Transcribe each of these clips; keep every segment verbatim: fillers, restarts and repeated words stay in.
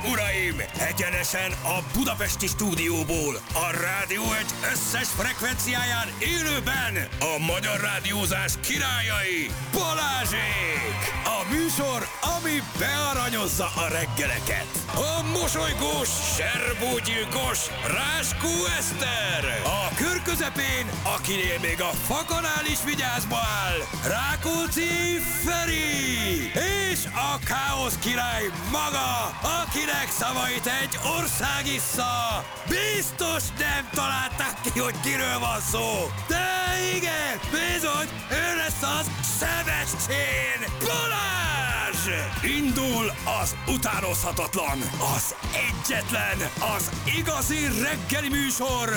uraim! Egyenesen a budapesti stúdióból, a Rádió egy összes frekvenciáján élőben a magyar rádiózás királyai, Balázsék! A műsor, ami bearanyozza a reggeleket. A mosolygós, serbógyilkos Ráskó Eszter! A kör közepén, akinél még a fakanál is vigyázba áll, Rákóczi Feri! És a káosz király maga, akinek szavait egy ország issza. Biztos nem találták ki, hogy kiről van szó. De igen, bizony, ő lesz az Sebestyén Balázs! Indul az utánozhatatlan, az egyetlen, az igazi reggeli műsor,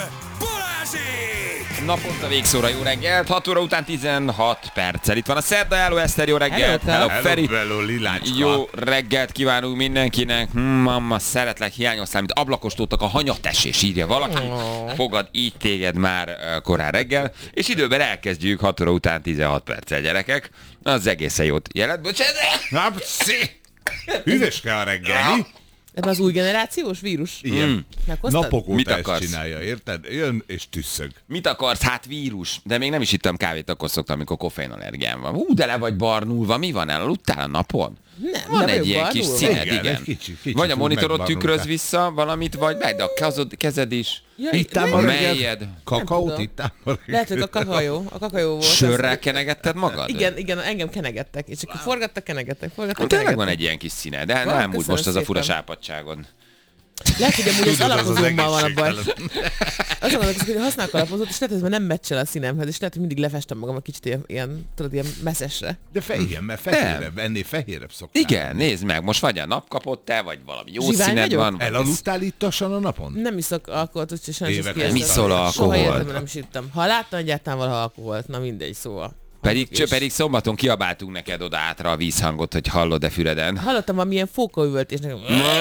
Balázsék! Naponta végszóra jó reggelt, hat óra után tizenhat perccel. Itt van a szerda, hello Eszter, jó reggelt, hello, hello Feri. Hello, Lilácska. Jó reggelt kívánunk mindenkinek. Hm, mamma, szeretlek, hiányoztál, mint ablakostódtak a hanyatesés, írja valaki. Oh. Fogad így téged már korán reggel. És időben elkezdjük hat óra után tizenhat perccel, gyerekek. Az egészen jót jelent. Bocsánat! Na, pszi! Hűvöske a reggel, mi? Ez az új generációs vírus? Igen. Mm. Napok óta Mit ezt akarsz? csinálja, érted? Jön és tüsszög. Mit akarsz? Hát vírus. De még nem is ittam kávét, akkor szoktam, amikor koffeinallergiám van. Hú, de le vagy barnulva. Mi van el? Aludtál a napon? Nem, Van de egy vagyok ilyen kis barnulva. színed, Igen, igen. egy kicsi, kicsi, vagy a túl monitorod megbarnultál. tükröz vissza valamit, vagy meg, de a kezed, kezed is. Ja, Ittál nem- ma Melyed? reggel kakaót tudom. ittál ma reggel. Lehet, hogy a kakajó, a kakajó volt. Sörrel az- kenegetted magad? Igen, igen, engem kenegettek, és akkor forgattak, kenegettek, forgattak, Tényleg van kenegettek. egy ilyen kis színe, de Van, nem úgy köszönöm most az a fura szépen. sápadságod. Lehet, hogy amúgy az Tudod, az az alapozómmal van a baj. egészségtelen. Azon gondolkozok, hogy használok alapozót, és lehet, hogy ez már nem meccsel a színemhez, és lehet, hogy mindig lefestem magam egy kicsit ilyen, ilyen tudod, ilyen messzesre. De fehér, mert fehérebb, ennél fehérebb szoktál. Igen, nézd meg, most vagy a nap kapott te, vagy valami jó Zsivány színed vagyok? van. vagy- Elaludtál ittosan a napon? Nem iszok alkoholt, úgyhogy sajnos Évek ezt kieszem. óta. Iszol Soha alkoholt? életemben nem is ittam. Ha láttam egyáltalán valaha alkoholt, na mindegy, szóval. Pedig, És- csö, pedig szombaton kiabáltunk neked oda átra a vízhangot, hogy hallod-e füreden. Hallottam valamilyen fókaüvöltésnek.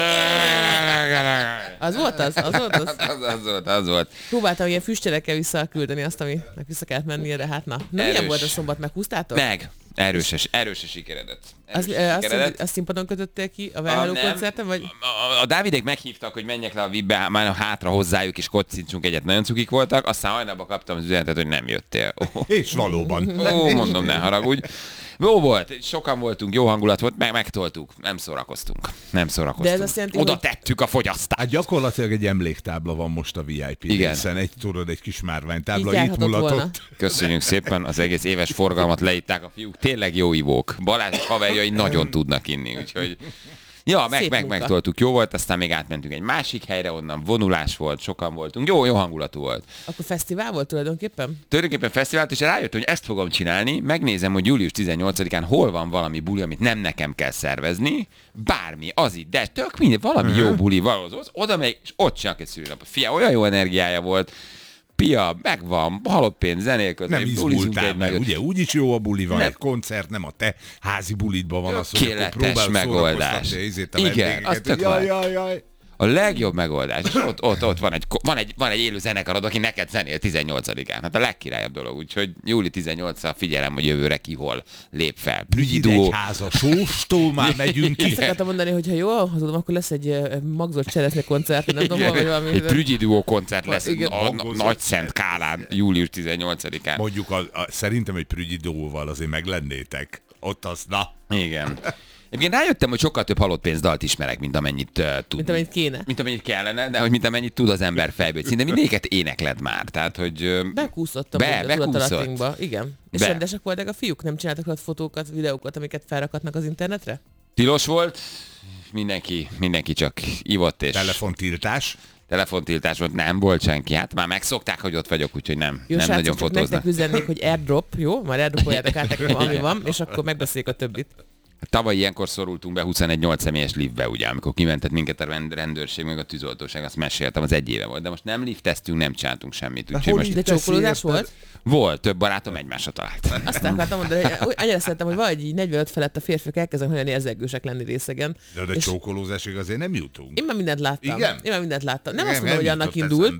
Az volt az? Az volt az? az, az volt, az volt. Próbáltam ilyen füstjelekkel visszaküldeni azt, aminek vissza kellett mennie, de hát na. Na Erős. milyen volt a szombat, meghúztátok? Meg. Erős, erős a sikeredet. Az, Erős a ö, azt, sikeredet. azt, azt színpadon kötöttél ki a A- Well nem. koncerten, vagy? A, a, a Dávidék meghívtak, hogy menjek le a vibbe, már hátra hozzájuk, és kocincsunk egyet, nagyon cukik voltak, aztán hajnalban kaptam az üzenetet, hogy nem jöttél. Ó, És valóban. ó, mondom, ne haragudj. Jó volt, sokan voltunk, jó hangulat volt, meg megtoltuk, nem szórakoztunk. Nem szórakoztunk. De ez azt jelenti, Oda hogy- tettük a fogyasztást. Hát gyakorlatilag egy emléktábla van most a vé i pé Igen. részen. Egy, tudod, egy kis márványtábla Így itt járhatott volna. mulatott. Köszönjük szépen, az egész éves forgalmat leitták a fiúk. Tényleg jó ivók. Balázs és haverjai nagyon tudnak inni, úgyhogy... Ja, meg, Szép meg, munka. megtoltuk, jó volt, aztán még átmentünk egy másik helyre, onnan vonulás volt, sokan voltunk. Jó, jó hangulatú volt. Akkor fesztivál volt tulajdonképpen? Tulajdonképpen fesztivált, és rájöttem, hogy ezt fogom csinálni, megnézem, hogy július tizennyolcadikán hol van valami buli, amit nem nekem kell szervezni, bármi, az itt, de tök minden, valami jó buli, valahol, oda megy, és ott csinálok egy szülinapot. Fia, olyan jó energiája volt, pia, megvan, halott pénz, zenél Nem izgultál meg, ugye úgyis jó a buli van, egy koncert, nem a te házi bulidban van az, hogy akkor Tökéletes próbálod megoldás. szórakoztatni ízét a Igen, vendégeket, az hogy tök jaj, van. jaj, jaj. A legjobb megoldás. És ott, ott, ott van, egy, van, egy, van egy élő zenekarod, aki neked zenél tizennyolcadikán. Hát a legkirályabb dolog. Úgyhogy július tizennyolcadikán figyelem, hogy jövőre ki hol lép fel. Prügyi duó. Házas sóstól már megyünk ki. Ezt akartam mondani, hogy ha jól tudom, akkor lesz egy uh, magzott cseresznye koncert, nem tudom, vagy valami. Egy Prügyi duó koncert lesz Igen. a, a Nagyszent Kálán július tizennyolcadikán. Mondjuk a, a, szerintem egy prügyi duóval azért meglennétek. Ott az, na. Igen. Egyébként rájöttem, hogy sokkal több halott pénzdalt ismerek, mint amennyit uh, tud. Mint amennyit kéne. Mint amennyit kellene, de hogy mint amennyit tud az ember fejből. Szinte mindéket énekled már. Tehát, hogy... uh, Bekúszottam Be- a bekúszott. tudatalattainkba. Igen. És Be. rendesek voltak a fiúk? Nem csináltak ott fotókat, videókat, amiket felrakatnak az internetre? Tilos volt, mindenki, mindenki csak ivott és Telefontiltás. telefontiltás volt, nem volt senki. Hát már megszokták, hogy ott vagyok, úgyhogy nem, Jó, nem srácok, nagyon csak fotóznak. nektek üzennék, hogy airdrop, jó? Már airdropoljátok át nekem, ami van, és akkor megbeszéljük a többit. Tavaly ilyenkor szorultunk be huszonegy nyolc személyes liftbe, ugye, amikor kimentett minket a rend- rendőrség, meg a tűzoltóság, azt meséltem, az egy éve volt. De most nem lifteztünk, nem csináltunk semmit. Úgyhogy hol most De csókolódás volt? volt, több barátom egymásra talált. Azt akartam mondani, hogy úgy- annyira szeretem, hogy valahogy így negyvenöt felett a férfiak elkezdenek olyan érzegősek lenni részegen. De, de És csókolózásig azért nem jutunk. én már mindent láttam. Igen? Én már mindent láttam. Nem Igen, azt mondom, hogy nem annak jutott indult. eszembe.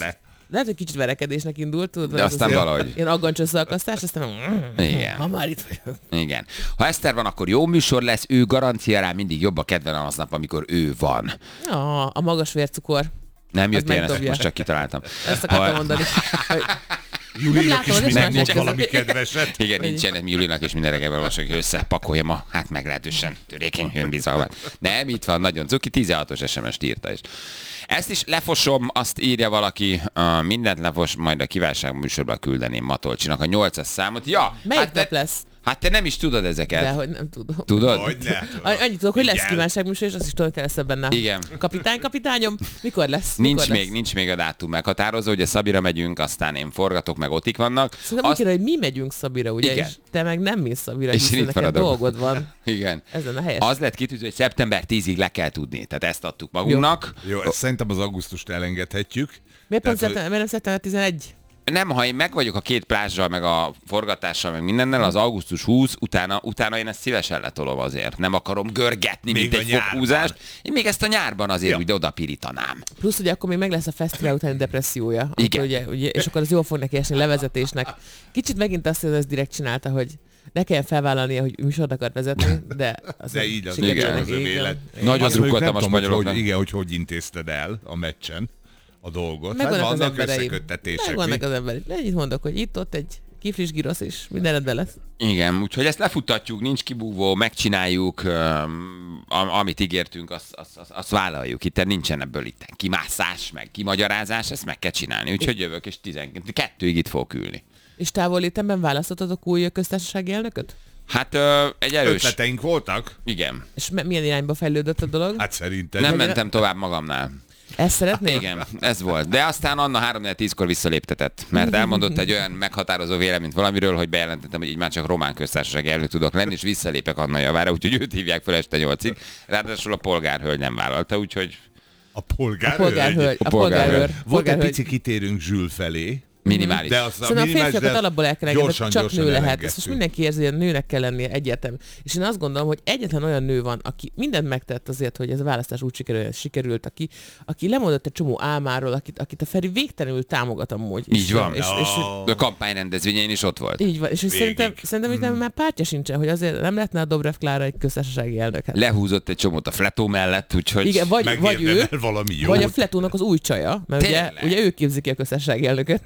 lehet, hogy kicsit verekedésnek indult, tudod? De aztán valahogy. Ilyen aggancsosszalkasztás, aztán Igen. ha már itt vagyok. Igen. Ha Eszter van, akkor jó műsor lesz, ő garancia rá mindig jobb a kedvelem aznap, amikor ő van. Ah, a magas vércukor. Nem jött ilyen, ezt megdobja. most csak kitaláltam. Ezt akartam Ha- mondani. Hogy Julinak is látom, mindig ez mond más valami között. kedveset. Igen, nincsen Julinak és minden reggel valószínű, hogy összepakolja ma, hát meglehetősen törékeny önbizalmat. Nem, itt van, nagyon cuki, tizenhatos es em es-t írta is. Ezt is lefosom, azt írja valaki, uh, mindent lefos, majd a kívánság műsorban küldeném Matolcsinak a nyolcas számot. Ja, melyik hát te, nap lesz? hát te nem is tudod ezeket. De hogy nem tudom. Tudod? Hogyne. Annyit tudok, hogy lesz Igen. kívánságműsor, és azt is tudom, hogy lesz benne. Igen. Kapitány, kapitányom, mikor lesz? Nincs mikor még, lesz? nincs még a dátum meghatározó, ugye Szabira megyünk, aztán én forgatok, meg otik vannak. Szerintem úgy kéne, hogy mi megyünk Szabira, ugye? Igen. És te meg nem mész Szabira, És hiszen én itt neked maradok. dolgod van. Igen. Ezen a helyes. Az lett kitűző, hogy szeptember tízig le kell tudni. Tehát ezt adtuk magunknak. Jó, ezt szerintem az augusztust elengedhetjük. Miért pont Tehát, hogy- szeptember, miért nem szeptember tizenegy? Nem, ha én meg vagyok a két plázsal, meg a forgatással, meg mindennel, az augusztus húsz, utána, utána én ezt szívesen letolom azért. Nem akarom görgetni, Még mint a egy nyárban. foghúzást. Én még ezt a nyárban azért Ja. úgy oda pirítanám. Plusz ugye akkor még meg lesz a fesztivál utáni depressziója. Akkor Igen. Ugye, ugye, és akkor az jól fog neki esni levezetésnek. Kicsit megint azt, hogy ez direkt csinálta, hogy ne kelljen felvállalnia, hogy műsort akart vezetni, de az De így az, sikerült igen, az neki, övé igen. lett. Igen. Nagyon Azt mondjuk drukkoltam nem a tudom, hogy, spanyoloknak. hogy, igen, hogy hogy intézted el a meccsen a dolgot. Hát Megvannak az vannak embereim. összeköttetések. Megvannak mi? az embereim. Ennyit mondok, hogy itt-ott egy kiflis girosz és minden rendben lesz. Igen, úgyhogy ezt lefuttatjuk, nincs kibúvó, megcsináljuk, öm, am- amit ígértünk, azt, azt, azt, azt vállaljuk. Itt nincsen ebből itt kimászás, meg kimagyarázás, ezt meg kell csinálni. Úgyhogy jövök, és tizenkettőig itt fogok ülni. És távollétemben választottatok új köztársasági elnököt? Hát ö, egy erős... Ötleteink voltak? Igen. És me- milyen irányba fejlődött a dolog? Hát szerintem. Nem Legyen- mentem tovább magamnál. Ezt szeretnél? Igen, ez volt. De aztán Anna három tízkor visszaléptetett, mert elmondott egy olyan meghatározó véleményt valamiről, hogy bejelentettem, hogy így már csak román köztársaság elnök tudok lenni, és visszalépek Anna javára, úgyhogy őt hívják fel este nyolcig. Ráadásul a polgárhölgy nem vállalta, úgyhogy A polgár. A polgárhölgy. A A polgárhölgy. polgárőr. Volt egy Polgárhölgy. pici kitérünk Zsül felé. minimális. De az a Szerintem a minimális, férfiakat de alapból el kell engedni, gyorsan, csak gyorsan nő lehet. elengedtük. Ezt most mindenki érzi, hogy a nőnek kell lennie egyértelmű. És én azt gondolom, hogy egyetlen olyan nő van, aki mindent megtett azért, hogy ez a választás úgy sikerült, sikerült aki, aki lemondott egy csomó álmáról, akit, akit a Feri végtelenül támogat amúgy. Így és, van. És, és, A kampányrendezvényein is ott volt. így van. És hogy Végig. szerintem, szerintem hogy nem, már pártja sincsen, hogy azért nem lehetne a Dobrev Klára egy köztársasági elnök. Hát. Lehúzott egy csomót a Fletó mellett, úgyhogy... Igen, vagy, vagy ő, Megérdemel valami jó. vagy a Fletónak az új csaja, mert ugye, Tényleg? ugye ő képzi ki a köztársasági elnököt.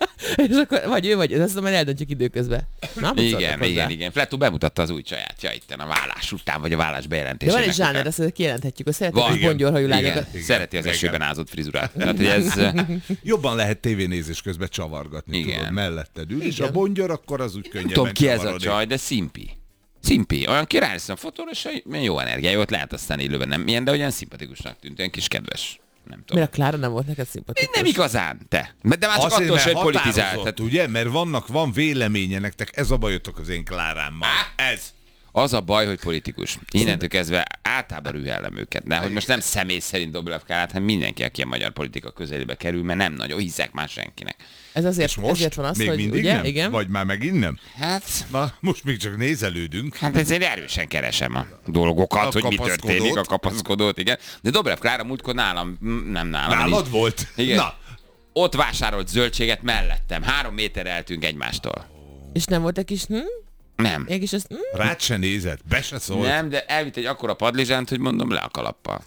És akkor vagy ő, vagy ez, azt majd eldöntjük időközben. Na, mit szóltak Igen, hozzá? igen, igen. Fletó bemutatta az új csajátja itten a vállás után, vagy a vállás De bejelentésének van egy zsáner, után. ezt kijelenthetjük, hogy szeretek Van. a bongyorhajú Igen, lányokat. Igen. szereti az Igen. esőben ázott frizurát. Tehát, hogy ez... Jobban lehet tévénézés közben csavargatni, Igen. tudod, melletted ül, és Igen. a bongyör akkor az úgy Nem könnyebben tudom ki ez a csavarodik. csaj, de szimpi. Szimpi. Olyan király lesz a fotón, és olyan jó energiája, ott lehet aztán élőben nem ilyen, de olyan szimpatikusnak tűnt, olyan kis kedves. Nem tudom. Mire a Klára nem volt neked szimpatikus? Nem igazán, te. De már csak Azért, attól mert sem, hogy politizált. határozott, Tehát ugye? Mert vannak, van véleménye nektek, ez a bajotok az én Klárámmal. Ez. az a baj, hogy politikus. Innentől kezdve általában rühellem őket. De hogy most nem személy szerint Dobrev Klárát, hanem mindenki, aki a magyar politika közelébe kerül, mert nem nagyon hiszek már senkinek. Ez azért, És most? ezért van az, még hogy mindig ugye, nem? igen. Vagy már megint nem? Hát, Na, most még csak nézelődünk. hát ezért erősen keresem a dolgokat, A hogy mi kapaszkodót. történik, a kapaszkodót, igen. De Dobrev Klára múltkor nálam, mm, nem nálam. Nálad így- volt? Igen. Na, Ott vásárolt zöldséget mellettem. Három méterre eltünk egymástól. És nem volt egy kis, hm? Nem. Egy kis, az, hm? rád se nézett, be se szólt. Nem, de elvitt egy akkora padlizsánt, hogy mondom le a kalappal.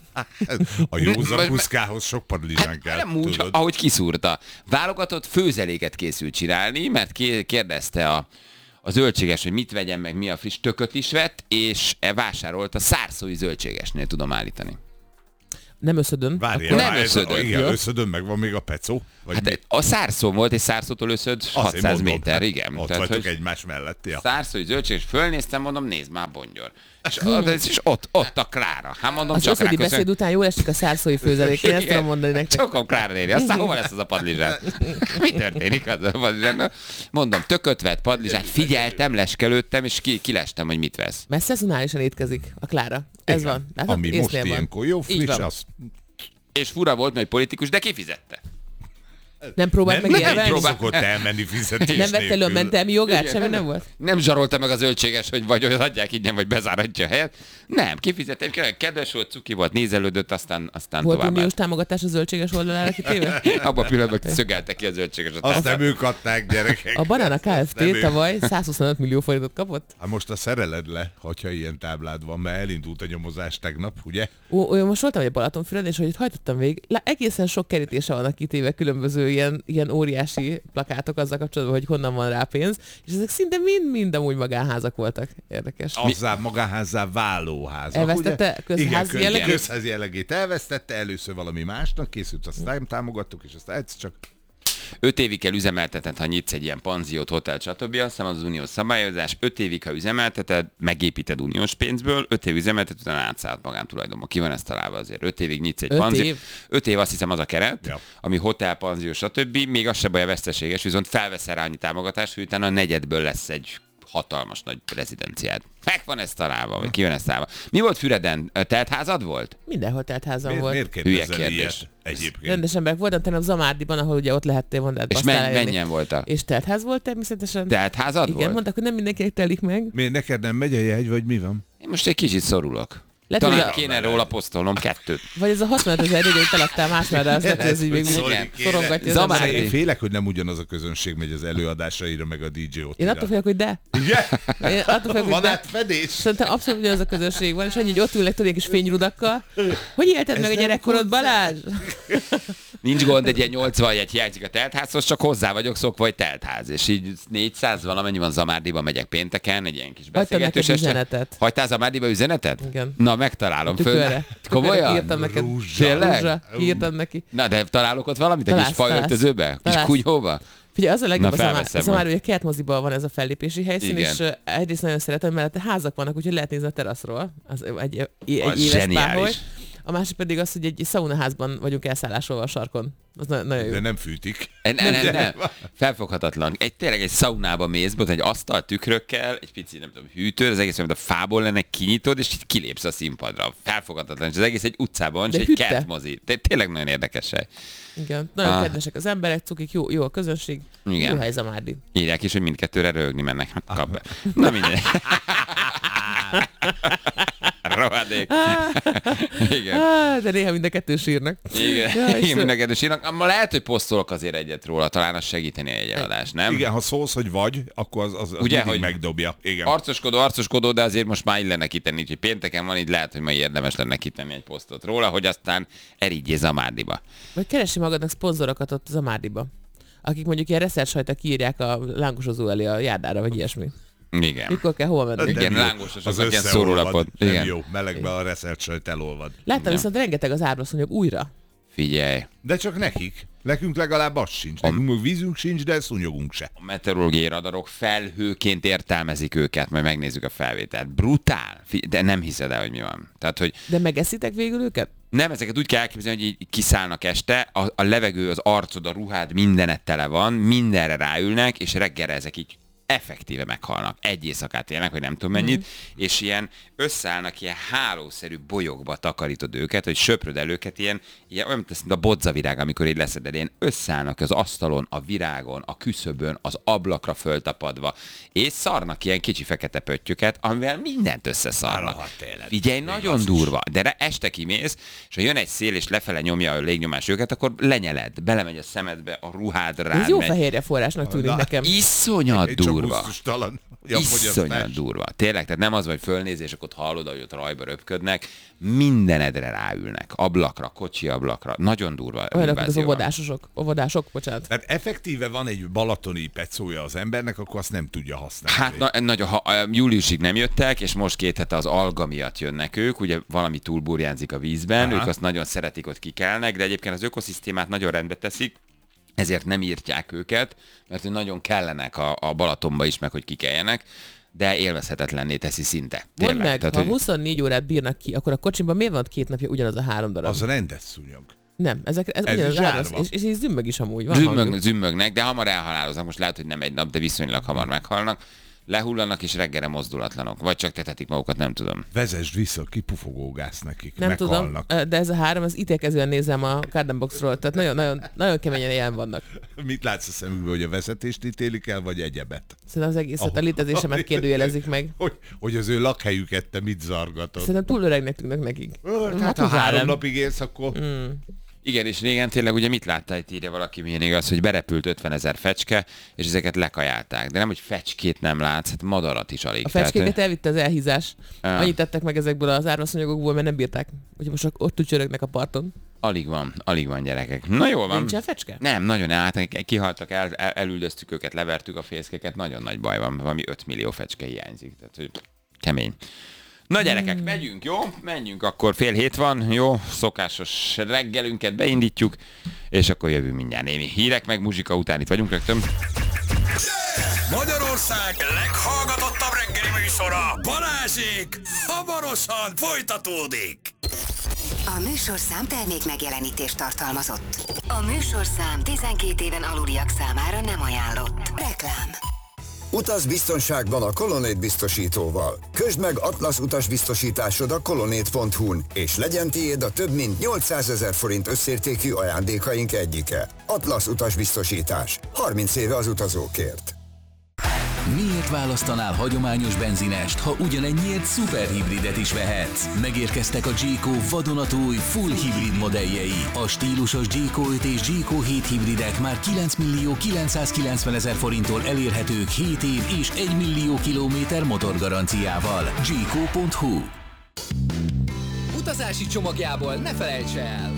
A józan Vagy- puszkához sok padlizsán Hát kell, nem úgy, tudod. ahogy kiszúrta. Válogatott főzeléket készült csinálni, mert ké- kérdezte a, a zöldséges, hogy mit vegyen meg, mi a friss, tököt is vett, és e vásárolt a szárszói zöldségesnél, tudom állítani. Nem összödön. Várjál, Nem már ez a- összödön. Igen, Jó. összödön, meg van még a pecó. Vagy mi? Hát a szárszó volt, és szárszótól összöd Azért hatszáz mondom, méter, hát igen. Ott Tehát, vagytok hogy egymás mellett, ja. szárszói zöldséges, fölnéztem, mondom, nézd már, bongyor. És, ott- és ott, ott a Klára. Hát mondom, Az csak összödi rá beszéd után jól esik a szárszói főzelék, én ezt tudom mondani nektek. Csokom Klára néni, aztán hova lesz az a padlizsán? Mi történik az a padlizsán? Mondom, tököt vett padlizsán, figyeltem, leskelődtem, és ki, kilestem, hogy mit vesz. Mert szezonálisan étkezik a Klára. Ez Igen. van. Látod? Ami Észnél most van. ilyenkor jó, Így friss, van. az És fura volt, mert politikus, de kifizette. Nem próbált Nem, meg nem érvelni? próbál- szokott elmenni fizetés Nem vett elő a nélkül. mentelmi jogát, semmi nem volt? Nem zsarolta meg a zöldséges, hogy vagy hogy adják ingyen, vagy bezáratja a helyet. Nem, kifizettem, kedves volt, cuki volt, nézelődött, aztán, aztán Volt tovább. uniós támogatás a zöldséges oldalára kitéve? Abban a pillanatban szögelte ki a zöldségeset. Azt nem ők adták, gyerekek. A Banana Nem Kft. ők. tavaly százhuszonöt millió forintot kapott. Hát most a szereled le, hogyha ilyen táblád van, mert elindult a nyomozás tegnap, ugye? Ó, olyan most voltam egy Balatonfüreden, és hogy itt hajtottam végig, lá, egészen sok kerítése vannak kitéve különböző ilyen, ilyen óriási plakátok azzal kapcsolatban, hogy honnan van rá pénz, és ezek szinte mind-mind amúgy magánházak voltak. Érdekes. Azzá magáházzá váló házak. Elvesztette ugye? közházi Igen, jellegét? közházi jellegét elvesztette, először valami másnak készült, azt nem támogattuk, és aztán egyszer csak Öt évig kell üzemelteted, ha nyitsz egy ilyen panziót, hotel, stb. Aztán az uniós szabályozás. Öt évig, ha üzemelteted, megépíted uniós pénzből, öt év üzemelteted, utána átszállt magántulajdonba. Ki van ezt találva azért? Öt évig nyitsz egy Öt panziót. év? Öt év azt hiszem az a keret, Ja. ami hotel, panzió, stb. Még az se baj a veszteséges, viszont felveszel rá annyi támogatást, hogy utána a negyedből lesz egy hatalmas nagy rezidenciád. Meg van ezt találva, vagy ki van ezt találva. Mi volt Füreden? Teltházad volt? Mindenhol teltházam miért, volt. miért Hülye kérdezel kérdés. ilyet egyébként? Rendes emberek voltam, tegnap Zamárdiban, ahol ugye ott lehettél mondani. És men- mennyien voltak? És teltház volt természetesen. Teltházad Igen, volt? mondták, hogy nem mindenkinek telik meg. Miért neked nem megy a jegy, vagy mi van? Én most egy kicsit szorulok. Lehet, Talán hogy a- kéne róla posztolnom kettőt. Vagy ez a huszonöt ezer jegyet, amit eladtál más, mert az lehet, hogy ez így még Sorry, igen, kéne. szorongatja az Zamár- embereket. Én félek, hogy nem ugyanaz a közönség megy az előadásaira, meg a dé dzsé ott. Én attól félek, hogy de. Igen? Én attól félek, hogy Van de. átfedés? Szerintem abszolút ugyanaz a közönség van, és annyi, hogy ott ülnek tudod, kis fényrudakkal. Hogy élted meg a nem gyerekkorod, Balázs? Nincs gond, egy ilyen nyolcvanjegy hiányzik a teltházhoz, csak hozzá vagyok szokva, hogy teltház. És így négyszáz valamennyi van Zamárdiba, megyek pénteken, egy ilyen kis Hagytam neked beszélgetős este. üzenetet. Hagytál Zamárdiba üzenetet? Igen. Na, megtalálom. Föl. Tükörre. Komolyan? Írtam neked. Rúzsa. Tényleg? Rúzsa. Írtam neki. Na, de találok ott valamit? Egy kis Találsz, fajöltözőbe? Kis találsz. kunyhóba? Figyelj, az a legjobb Na, az a már, felveszem az a már, majd. hogy a kertmoziban van ez a fellépési helyszín, Igen. és uh, egyrészt nagyon szeretem, mert a házak vannak, úgyhogy lehet nézni a teraszról. Az egy, egy, egy Az éves zseniális. páholy. A másik pedig az, hogy egy szaunaházban vagyunk elszállásolva a sarkon. Az na- nagyon jó. De nem fűtik. Nem, nem, nem, nem. Felfoghatatlan. Egy, tényleg egy szaunába mész, ott egy asztal tükrökkel, egy pici, nem tudom, hűtő, az egész, mint a fából lenne, kinyitod, és így kilépsz a színpadra. Felfoghatatlan. És az egész egy utcában, és De egy hűtte. kertmozi. Té- Tényleg nagyon érdekes hely. Igen. Nagyon Ah. kedvesek az emberek, cukik, jó, jó a közönség. Igen. Jó hely Zamárdi. Írják is, hogy mindkettőre röhögni mennek. Hát, kap be. Na mindegy. Rohadék. Igen. Ah, de néha mind a kettő sírnak. Igen, Ja, és- igen, mindenkedő sírnak. Ma lehet, hogy posztolok azért egyet róla, talán az segíteni a jegyeladást, nem? Igen, ha szólsz, hogy vagy, akkor az, az, az Ugye, mindig hogy- megdobja. Igen. Arcoskodó, arcoskodó, de azért most már illene kitenni, úgyhogy pénteken van, így lehet, hogy ma érdemes lenne kitenni egy posztot róla, hogy aztán erigyél Zamárdiba. Vagy keresi magadnak szponzorokat ott Zamárdiba. Akik mondjuk ilyen reszeltsajta kiírják a lángosozó elé a járdára, vagy ilyesmi. Igen. Mikor kell hova menni? Igen, Nem jó. lángososok, Az ilyen összeolvad. szórólapot. Nem Igen. jó, melegbe a reszelt sajt elolvad. Láttam Igen. viszont rengeteg az árblaszonyok újra. Figyelj, De csak nekik. Nekünk legalább az sincs. Nekünk meg vízünk sincs, de szúnyogunk se. a meteorológiai radarok felhőként értelmezik őket, majd megnézzük a felvételt. Brutál, Fi- de nem hiszed el, hogy mi van. Tehát, hogy De megeszitek végül őket? nem, ezeket úgy kell elképzelni, hogy így kiszállnak este, a, a levegő, az arcod, a ruhád, mindenet tele van, mindenre ráülnek, és reggelre ezek így effektíve meghalnak. Egy éjszakát élnek, vagy nem tudom mennyit, mm. és ilyen összeállnak ilyen hálószerű bolyokba takarítod őket, hogy söpröd el őket, ilyen, ilyen olyan, mint a bodzavirág, amikor így leszeded, ilyen összeállnak az asztalon, a virágon, a küszöbön, az ablakra föltapadva, és szarnak ilyen kicsi fekete pöttyöket, amivel mindent összeszarnak. Rohadt élet. Figyelj, nagyon durva, de re- este kimész, és ha jön egy szél, és lefele nyomja a légnyomás őket, akkor lenyeled, belemegy a szemedbe, a ruhádra Ez rád jó megy. fehérje forrásnak tűnik Na, nekem. Iszonyat Egy csak durva. gusztustalan. Ja, Iszonyat fogyasztás. durva. Tényleg, tehát nem az, hogy fölnéz, és akkor hallod, hogy ott rajba röpködnek, mindenedre ráülnek, ablakra, kocsi ablakra. Nagyon durva. Olyanok, mint az invázió van. óvodásosok. Óvodások, bocsánat. Tehát effektíve van egy balatoni pecója az embernek, akkor azt nem tudja használni. Hát na, nagyon, ha, a júliusig nem jöttek, és most két hete az alga miatt jönnek ők, ugye valami túlburjánzik a vízben, Aha. ők azt nagyon szeretik, hogy kikelnek, de egyébként az ökoszisztémát nagyon rendbe teszik, ezért nem írtják őket, mert hogy nagyon kellenek a, a Balatonba is, meg hogy kikeljenek, de élvezhetetlenné teszi szinte. Mondd Tényleg. meg, Tehát, ha hogy- huszonnégy órát bírnak ki, akkor a kocsimban miért van ott két napja ugyanaz a három darab? Az rendes szúnyog. Nem, ezek, ez, Ez ugyanaz is a három, árva. és, és így zümmög is amúgy. Van hangjuk. Zümmög, zümmögnek, de hamar elhaláloznak. Most lehet, hogy nem egy nap, de viszonylag hamar meghalnak. lehullanak és reggelre mozdulatlanok. Vagy csak tetetik magukat, nem tudom. Vezesd vissza, kipufogógász nekik, nem meghalnak. tudom, de ez a három, az ítélkezően nézem a Garden Boxról, tehát nagyon, nagyon, nagyon keményen ilyen vannak. Mit látsz a szemükbe, hogy a vezetést ítélik el, vagy egyebet? Szerintem az egészet, a létezésemet kérdőjelezik meg. Hogy, hogy az ő lakhelyüket te mit zargatod? Szerintem túl öregnek tűnnek nekik. Hát ha három napig élsz, akkor... Mm. Igen, és régen tényleg ugye mit láttál, itt írja valaki, milyen igaz, hogy berepült ötvenezer fecske, és ezeket lekajálták. De nem, hogy fecskét nem látsz, hát madarat is alig. A fecskéket tehát, elvitte az elhízás. Ah. Annyit tettek meg ezekből az árvaszanyagokból, mert nem bírták. Úgyhogy most ott csörögnek a parton. Alig van, alig van gyerekek. Na jól van. Nincsen fecske? Nem, nagyon át, kihaltak, el, el, elüldöztük őket, levertük a fészkeket, nagyon nagy baj van, valami öt millió fecske hiányzik. Tehát, hogy kemény. Na gyerekek, hmm. megyünk, jó? Menjünk, akkor fél hét van, jó? Szokásos reggelünket beindítjuk, és akkor jövünk mindjárt némi hírek, meg muzsika után itt vagyunk rögtön. Magyarország leghallgatottabb reggeli műsora, Balázsék, hamarosan folytatódik. A műsorszám termék megjelenítést tartalmazott. A műsorszám tizenkét éven aluliak számára nem ajánlott. Reklám. Utaz biztonságban a Colonnade biztosítóval. Közd meg Atlasz utasbiztosításod a colonnade pont hu-n, és legyen tiéd a több mint nyolcszázezer forint összértékű ajándékaink egyike. Atlasz utasbiztosítás. harminc éve az utazókért. Miért választanál hagyományos benzinest, ha ugyanennyiért szuperhibridet is vehetsz? Megérkeztek a Jayco vadonatúj full hibrid modelljei. A stílusos Jayco öt és Jayco hét hibridek már kilenc millió kilencszázkilencven ezer forinttól elérhetők hét év és egy millió kilométer motorgaranciával. Jayco pont hu. Utazási csomagjából ne felejts el!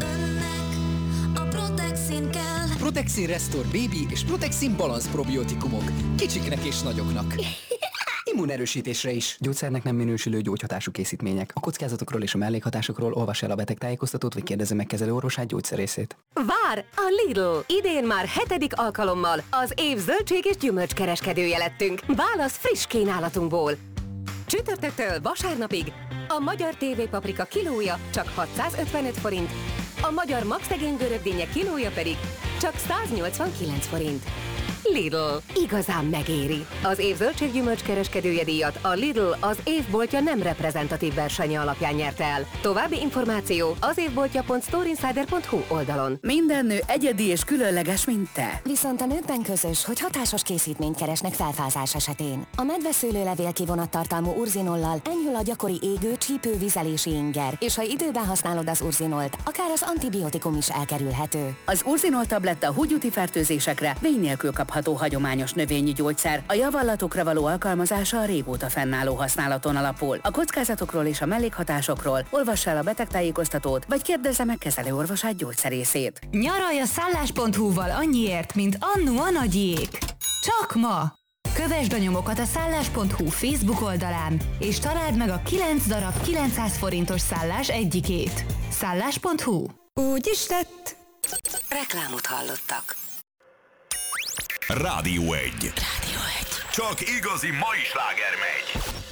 A Protexin kell. Protexin Restore Baby és Protexin Balance probiotikumok. Kicsiknek és nagyoknak. Immunerősítésre is. Gyógyszernek nem minősülő gyógyhatású készítmények. A kockázatokról és a mellékhatásokról olvass el a betegtájékoztatót, vagy kérdezze meg kezelő orvosát, gyógyszerészét. Vár a Lidl! Idén már hetedik alkalommal az év zöldség és gyümölcskereskedője lettünk. Válasz friss kínálatunkból. Csütörtöktől vasárnapig a magyar té vé paprika kilója csak hatszázötvenöt forint, a magyar Max szegény görögdínyek kilója pedig csak száznyolcvankilenc forint. Lidl. Igazán megéri. Az év zöldséggyümölcs kereskedője díjat a Lidl az évboltja nem reprezentatív versenye alapján nyerte el. További információ az évboltja pont storeinsider pont hu oldalon. Minden nő egyedi és különleges, mint te. Viszont a nőkben közös, hogy hatásos készítményt keresnek felfázás esetén. A medveszőlőlevél kivonattartalmú urzinollal enyhül a gyakori égő, csípő, vizelési inger, és ha időben használod az urzinolt, akár az antibiotikum is elkerülhető. Az urzinol tabletta húgyúti fertőzésekre vény nélkül kapható hagyományos növényi gyógyszer. A javallatokra való alkalmazása a régóta fennálló használaton alapul. A kockázatokról és a mellékhatásokról olvass el a betegtájékoztatót, vagy kérdezze meg kezelőorvosát, gyógyszerészét. Nyaralj a szállás pont hu-val annyiért, mint annu a nagyiék. Csak ma! Kövesd a nyomokat a szállás pont hu Facebook oldalán, és találd meg a kilenc darab kilencszáz forintos szállás egyikét. szállás pont hu. Úgy is lett. Reklámot hallottak. Rádió egy. Rádió egy. Csak igazi mai sláger megy.